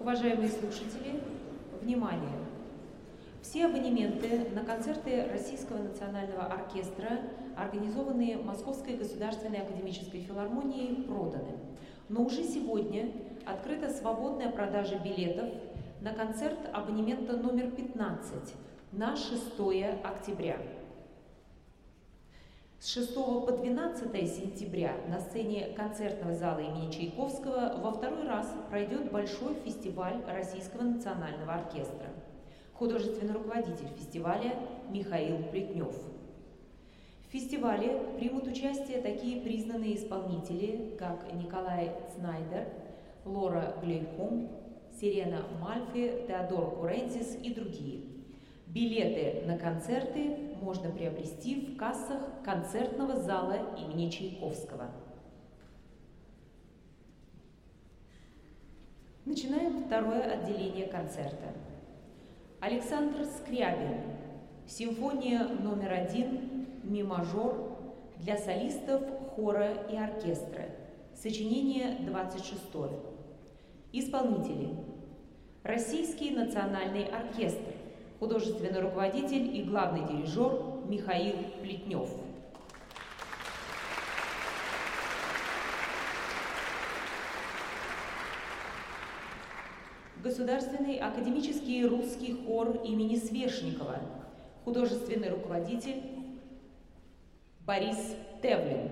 Уважаемые слушатели, внимание! Все абонементы на концерты Российского национального оркестра, организованные Московской государственной академической филармонией, проданы. Но уже сегодня открыта свободная продажа билетов на концерт абонемента номер 15 на 6 октября. С 6 по 12 сентября на сцене концертного зала имени Чайковского во второй раз пройдет большой фестиваль Российского национального оркестра. Художественный руководитель фестиваля Михаил Плетнев. В фестивале примут участие такие признанные исполнители, как Николай Цнайдер, Лора Глейком, Сирена Мальфи, Теодор Курензис и другие. Билеты на концерты можно приобрести в кассах концертного зала имени Чайковского. Начинаем второе отделение концерта. Александр Скрябин. Симфония номер 1, ми-мажор, для солистов, хора и оркестра. Сочинение 26. Исполнители. Российский национальный оркестр. Художественный руководитель и главный дирижер Михаил Плетнев. Государственный академический русский хор имени Свешникова. Художественный руководитель Борис Тевлин.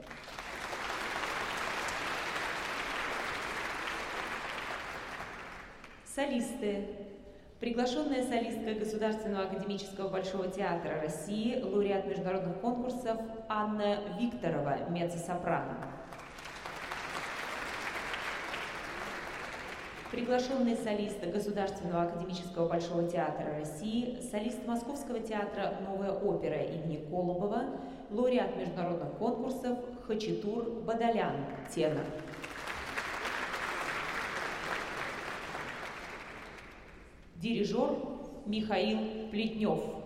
Солисты. Приглашенная солистка Государственного академического Большого театра России, лауреат международных конкурсов Анна Викторова, меццо-сопрано. Приглашенный солист Государственного академического Большого театра России, солист Московского театра «Новая опера» имени Колобова, лауреат международных конкурсов Хачатур Бадалян, тенор. Дирижер Михаил Плетнев.